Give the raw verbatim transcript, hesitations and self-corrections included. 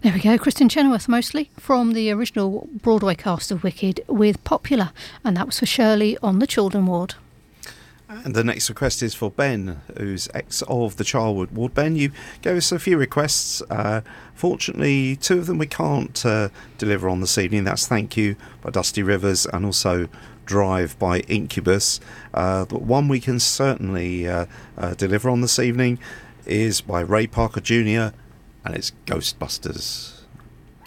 There we go, Kristen Chenoweth mostly, from the original Broadway cast of Wicked with Popular, and that was for Shirley on the Children Ward. And the next request is for Ben, who's ex of the Charwood Ward. Ben, you gave us a few requests. Uh, fortunately, two of them we can't uh, deliver on this evening. That's Thank You by Dusty Rivers and also Drive by Incubus. Uh, but one we can certainly uh, uh, deliver on this evening is by Ray Parker Junior and it's Ghostbusters.